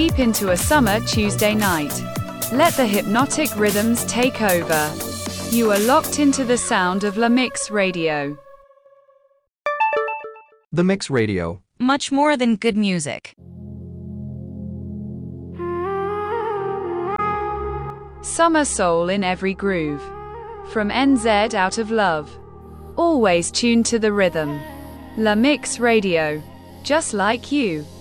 deep into a summer Tuesday night. Let the hypnotic rhythms take over. You are locked into the sound of La Mix Radio. The Mix Radio. Much more than good music. Summer soul in every groove. From NZ Out of Love. Always tuned to the rhythm. La Mix Radio. Just like you.